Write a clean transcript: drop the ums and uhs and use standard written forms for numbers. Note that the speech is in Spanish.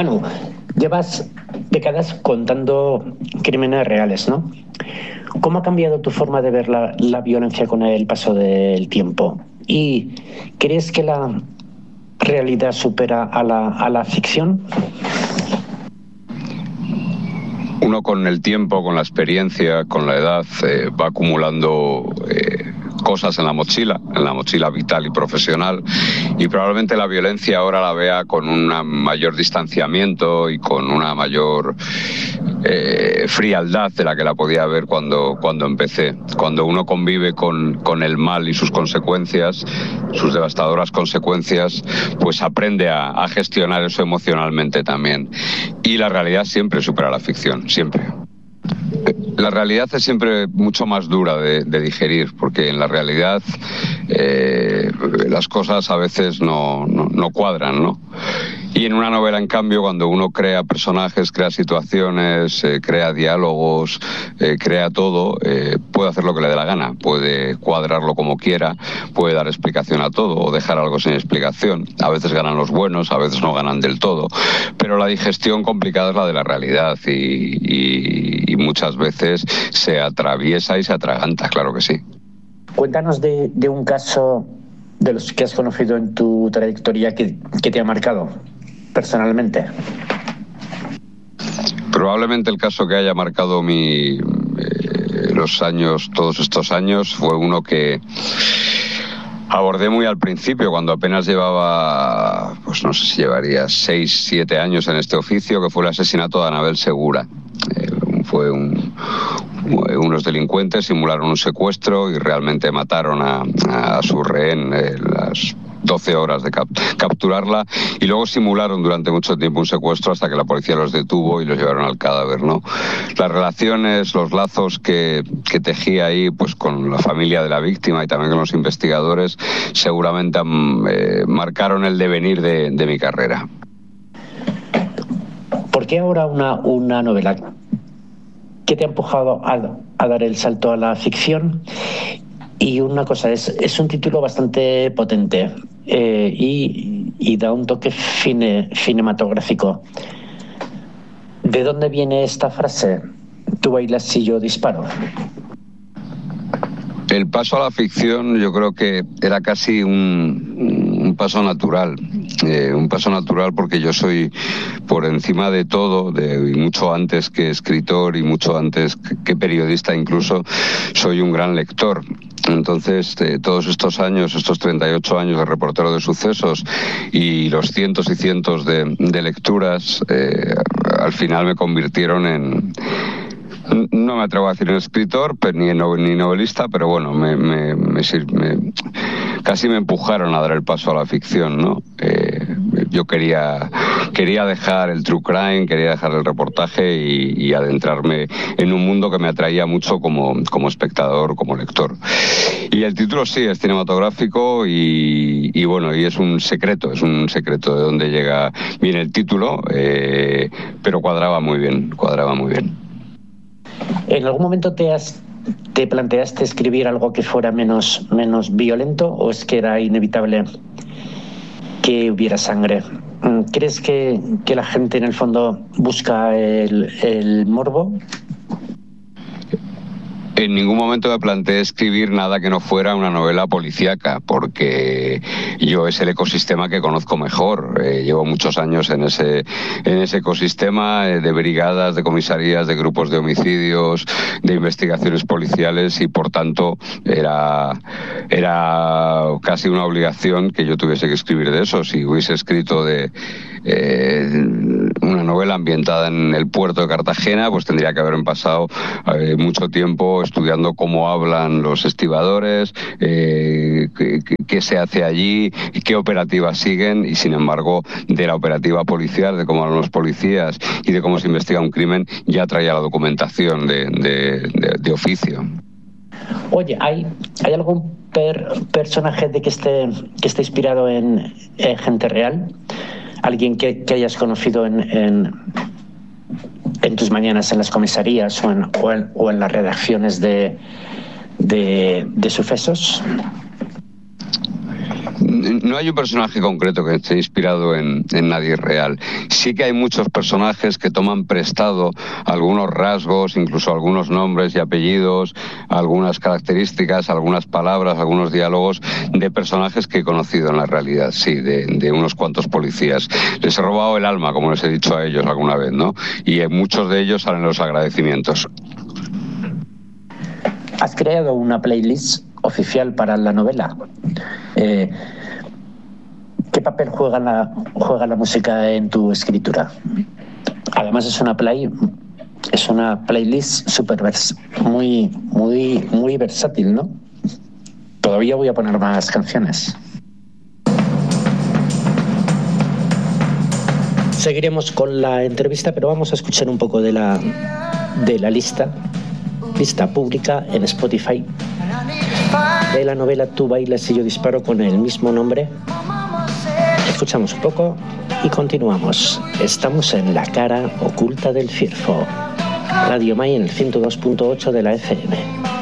Anu, llevas décadas contando crímenes reales, ¿no? ¿Cómo ha cambiado tu forma de ver la violencia con el paso del tiempo? ¿Y crees que la realidad supera a la ficción? Uno con el tiempo, con la experiencia, con la edad, va acumulando cosas en la mochila vital y profesional, y probablemente la violencia ahora la vea con un mayor distanciamiento y con una mayor frialdad de la que la podía ver cuando empecé. Cuando uno convive con el mal y sus consecuencias, sus devastadoras consecuencias, pues aprende a gestionar eso emocionalmente también. Y la realidad siempre supera la ficción, siempre. La realidad es siempre mucho más dura de digerir, porque en la realidad las cosas a veces no cuadran, ¿no? Y en una novela, en cambio, cuando uno crea personajes, crea situaciones, crea diálogos, crea todo, puede hacer lo que le dé la gana, puede cuadrarlo como quiera, puede dar explicación a todo o dejar algo sin explicación. A veces ganan los buenos, a veces no ganan del todo, pero la digestión complicada es la de la realidad y muchas veces se atraviesa y se atraganta, claro que sí. Cuéntanos de un caso de los que has conocido en tu trayectoria que te ha marcado personalmente. Probablemente el caso que haya marcado todos estos años, fue uno que abordé muy al principio, cuando apenas llevaba, pues no sé si llevaría 6, 7 años en este oficio, que fue el asesinato de Anabel Segura. Fue unos delincuentes simularon un secuestro y realmente mataron a su rehén las 12 horas de capturarla, y luego simularon durante mucho tiempo un secuestro hasta que la policía los detuvo y los llevaron al cadáver, ¿no? Las relaciones, los lazos que tejía ahí, pues con la familia de la víctima y también con los investigadores, seguramente marcaron el devenir de mi carrera. ¿Por qué ahora una novela? ¿Qué te ha empujado a dar el salto a la ficción? Y una cosa, es un título bastante potente y da un toque cinematográfico. ¿De dónde viene esta frase? Tú bailas y yo disparo. El paso a la ficción yo creo que era casi un paso natural. Un paso natural porque yo soy, por encima de todo, y mucho antes que escritor y mucho antes que periodista incluso, soy un gran lector. Entonces, todos estos años, estos 38 años de reportero de sucesos y los cientos y cientos de lecturas, al final me convirtieron en... No me atrevo a decir en escritor, ni novelista, pero bueno, casi me empujaron a dar el paso a la ficción, ¿no? Yo quería dejar el true crime, quería dejar el reportaje y adentrarme en un mundo que me atraía mucho como espectador, como lector. Y el título sí es cinematográfico y bueno, y es un secreto de dónde viene el título, pero cuadraba muy bien. ¿En algún momento te planteaste escribir algo que fuera menos violento, o es que era inevitable que hubiera sangre? ¿Crees que la gente en el fondo busca el morbo? En ningún momento me planteé escribir nada que no fuera una novela policíaca, porque yo es el ecosistema que conozco mejor. Llevo muchos años en ese ecosistema de brigadas, de comisarías, de grupos de homicidios, de investigaciones policiales, y por tanto era casi una obligación que yo tuviese que escribir de eso. Si hubiese escrito de una novela ambientada en el puerto de Cartagena, pues tendría que haberme pasado mucho tiempo estudiando cómo hablan los estibadores, qué se hace allí, qué operativas siguen, y sin embargo de la operativa policial, de cómo hablan los policías y de cómo se investiga un crimen, ya traía la documentación de oficio. Oye, ¿hay algún personaje que esté inspirado en gente real? ¿Alguien que hayas conocido en tus mañanas en las comisarías o en las redacciones de sucesos? no hay un personaje concreto que esté inspirado en nadie real. Sí que hay muchos personajes que toman prestado algunos rasgos, incluso algunos nombres y apellidos, algunas características, algunas palabras, algunos diálogos de personajes que he conocido en la realidad, sí, de unos cuantos policías. Les he robado el alma, como les he dicho a ellos alguna vez, ¿no? Y en muchos de ellos salen los agradecimientos. Has creado una playlist oficial para la novela. ¿Qué papel juega la música en tu escritura? Además es una playlist muy versátil, ¿no? Todavía voy a poner más canciones. Seguiremos con la entrevista, pero vamos a escuchar un poco de la lista pública en Spotify de la novela Tú bailas y yo disparo, con el mismo nombre. Escuchamos un poco y continuamos. Estamos en La cara oculta del Firpo. Radio Mai en el 102.8 de la FM.